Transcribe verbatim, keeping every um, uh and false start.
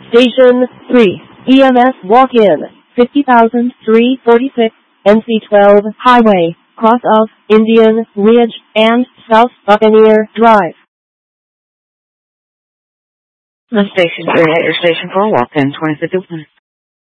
Station three, E M S walk-in, fifty thousand three hundred forty-six, N C twelve Highway, cross of Indian Ridge and South Buccaneer Drive. The station three at your station for a walk-in, twenty fifty-one.